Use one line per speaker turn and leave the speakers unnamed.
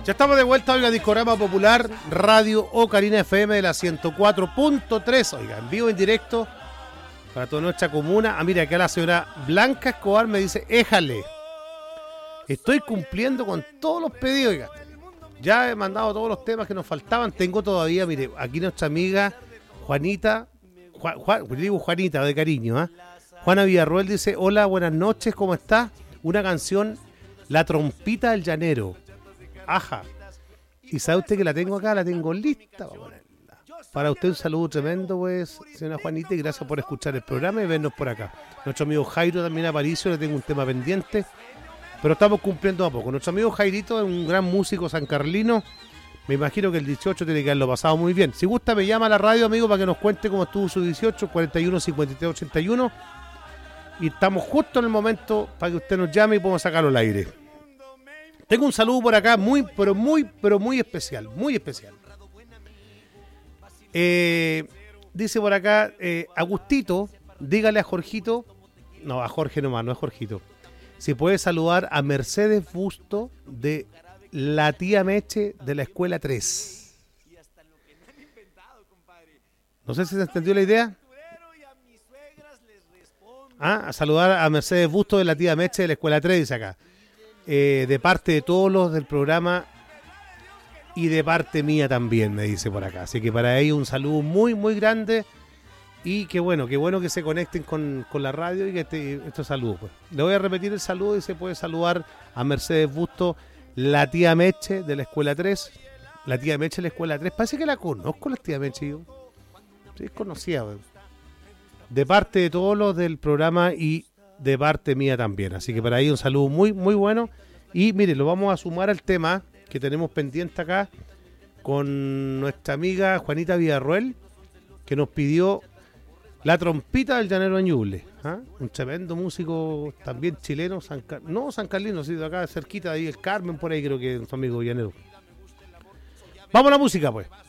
Ya estamos de vuelta, oiga, Discorama Popular, Radio Ocarina FM de la 104.3, oiga, en vivo, en directo, para toda nuestra comuna. Ah, mira, acá la señora Blanca Escobar me dice, éjale, estoy cumpliendo con todos los pedidos, oiga. Ya he mandado todos los temas que nos faltaban, tengo todavía, mire, aquí nuestra amiga Juanita, digo Juanita de cariño, ¿eh? Juana Villarroel dice, hola, buenas noches, ¿cómo está? Una canción, La Trompita del Llanero. Ajá. Y sabe usted que la tengo acá, la tengo lista para ponerla. Para usted un saludo tremendo, pues, señora Juanita, y gracias por escuchar el programa y vernos por acá. Nuestro amigo Jairo también Aparicio, le tengo un tema pendiente, pero estamos cumpliendo a poco. Nuestro amigo Jairito es un gran músico sancarlino. Me imagino que el 18 tiene que haberlo pasado muy bien. Si gusta, me llama a la radio, amigo, para que nos cuente cómo estuvo su 18, 41 53 81. Y estamos justo en el momento para que usted nos llame y podamos sacarlo al aire. Tengo un saludo por acá muy especial, muy especial. Dice por acá, Agustito, dígale a Jorgito, no, a Jorge nomás, no a Jorgito, si puede saludar a Mercedes Busto de la tía Meche de la Escuela 3. No sé si se entendió la idea. A saludar a Mercedes Busto de la tía Meche de la Escuela 3, dice acá. De parte de todos los del programa y de parte mía también, me dice por acá. Así que para ellos un saludo muy, muy grande y qué bueno que se conecten con la radio y que estos saludos. Pues. Le voy a repetir el saludo y se puede saludar a Mercedes Busto, la tía Meche de la Escuela 3. La tía Meche de la Escuela 3, parece que la conozco, la tía Meche, yo. Sí, es conocida, pues. De parte de todos los del programa y de parte mía también. Así que para ahí un saludo muy, muy bueno. Y mire, lo vamos a sumar al tema que tenemos pendiente acá con nuestra amiga Juanita Villarroel, que nos pidió La Trompita del Llanero Ñuble. ¿Ah? Un tremendo músico también chileno, San Carlino, sí, de acá cerquita, de ahí el Carmen, por ahí creo que es su amigo llanero. Vamos a la música, pues.